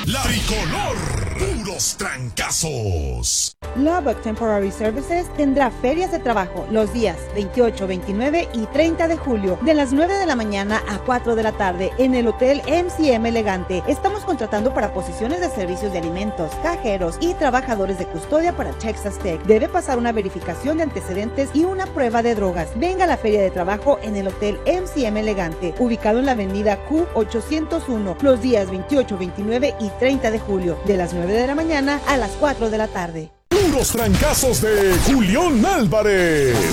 La Tricolor. Puros trancazos. Lubbock Temporary Services tendrá ferias de trabajo los días 28, 29 y 30 de julio, de las 9 de la mañana a 4 de la tarde, en el Hotel MCM Elegante. Estamos contratando para posiciones de servicios de alimentos, cajeros y trabajadores de custodia para Texas Tech. Debe pasar una verificación de antecedentes y una prueba de drogas. Venga a la feria de trabajo en el Hotel MCM Elegante, ubicado en la avenida Q801, los días 28, 29 y 30 de julio, de las 9 de la mañana a las 4 de la tarde. Puros trancazos de Julián Álvarez.